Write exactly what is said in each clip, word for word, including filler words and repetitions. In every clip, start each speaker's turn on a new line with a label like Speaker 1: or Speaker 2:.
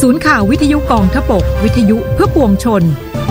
Speaker 1: ศูนย์ข่าววิทยุกองทพบกวิทยุเพื่อปวงชน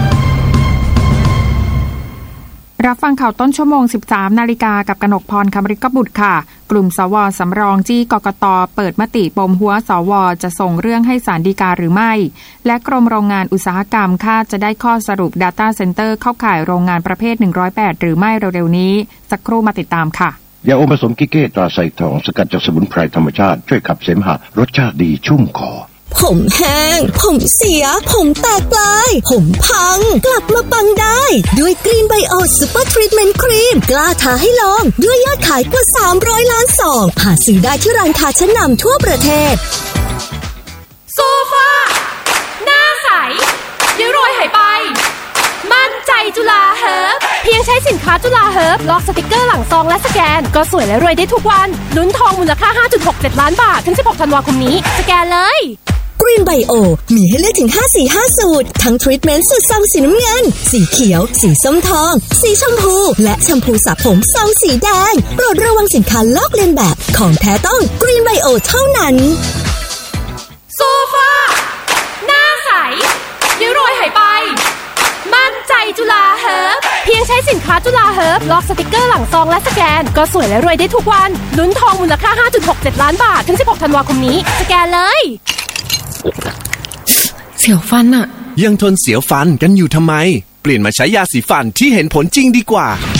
Speaker 2: รับฟังข่าวต้นชั่วโมง สิบสามนาฬิกากับกนกพร คำริกบุตรค่ะกลุ่มสวสำรองจี้กกต.เปิดมติปมหัวสวจะส่งเรื่องให้ศาลฎีกาหรือไม่และกรมโรงงานอุตสาหกรรมคาดจะได้ข้อสรุป Data Center เข้าข่ายโรงงานประเภทหนึ่งร้อยแปดหรือไม่เร็วๆนี้สักครู่มาติดตามค่ะ
Speaker 3: ยาอมผสมกิเก้ตราไซทองสกัดจากสมุนไพรธรรมชาติช่วยขับเสมหะรสชาติดีชุ่มคอ
Speaker 4: ผมแห้งผมเสียผมแตกปลายผมพังกลับมาปังได้ด้วยกรีนไบโอซูเปอร์ทรีทเมนต์ครีมกล้าท้าให้ลองด้วยยอดขายกว่าสามร้อยล้านซองหาซื้อได้ที่ร้านค้าชั้นนำทั่วประเทศ
Speaker 5: โซฟาหน้าใสริ้วรอยหายไปมั่นใจจุฬาเฮิร์บเพียงใช้สินค้าจุฬาเฮิร์บลอกสติกเกอร์หลังซองและสแกนก็สวยและรวยได้ทุกวันลุ้นทองมูลค่า ห้าจุดหกเจ็ด ล้านบาทถึงสิบหกธันวาคมนี้สแกนเลย
Speaker 4: กรีนไบโอมีให้เลือกถึงห้าสีห้าสูตรทั้งทรีทเมนต์สูตรซองสีน้ำเงินสีเขียวสีส้มทองสีชมพูและแชมพูสระผมซองสีแดงโปรดระวังสินค้าลอกเลียนแบบของแท้ต้องกรีนไบโอเท่านั้น
Speaker 5: โซฟาหน้าใสริ้วรอยหายไปมั่นใจจุฬาเฮิร์บเพียงใช้สินค้าจุฬาเฮิร์บลอกสติกเกอร์หลังซองและสแกนก็สวยและรวยได้ทุกวันลุ้นทองมูลค่า ห้าจุดหกเจ็ด ล้านบาทถึงสิบหกธันวาคมนี้สแกนเลย
Speaker 6: เสียวฟันอะยังทนเสียวฟันกันอยู่ทำไมเปลี่ยนมาใช้ยาสีฟันที่เห็นผลจริงดีกว่า